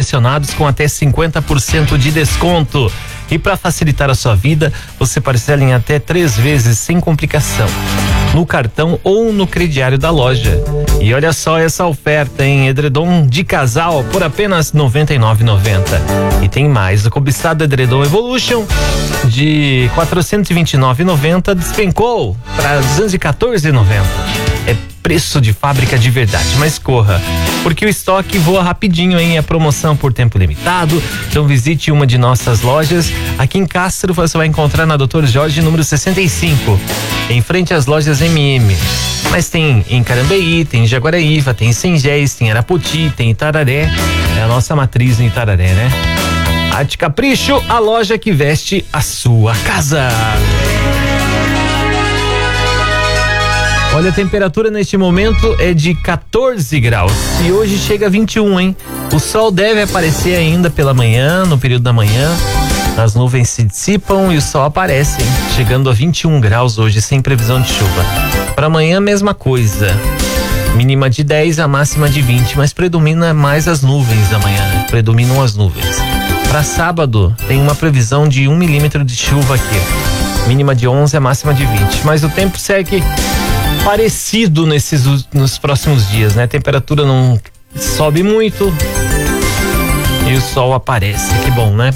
ar-condicionados com até 50% de desconto. E para facilitar a sua vida, você parcela em até 3 vezes sem complicação, no cartão ou no crediário da loja. E olha só essa oferta, em edredom de casal por apenas R$ 99,90. E tem mais, o cobiçado edredom Evolution de R$ 429,90 despencou para R$ 214,90. É preço de fábrica de verdade, mas corra, porque o estoque voa rapidinho, hein? É promoção por tempo limitado, então visite uma de nossas lojas. Aqui em Castro você vai encontrar na Dr. Jorge, número 65, em frente às lojas MM. Mas tem em Carambeí, tem em Jaguaraíva, tem em Sengés, tem em Arapoti, tem em Itararé. É a nossa matriz em Itararé, né? Arte Capricho, a loja que veste a sua casa. Olha, a temperatura neste momento é de 14 graus e hoje chega a 21, hein? O sol deve aparecer ainda pela manhã, no período da manhã. As nuvens se dissipam e o sol aparece, hein? Chegando a 21 graus hoje, sem previsão de chuva. Para amanhã, mesma coisa. Mínima de 10, a máxima de 20, mas predomina mais as nuvens da manhã. Predominam as nuvens. Para sábado, tem uma previsão de 1 milímetro de chuva aqui. Mínima de 11, a máxima de 20. Mas o tempo segue parecido nos próximos dias, né? A temperatura não sobe muito e o sol aparece, que bom, né?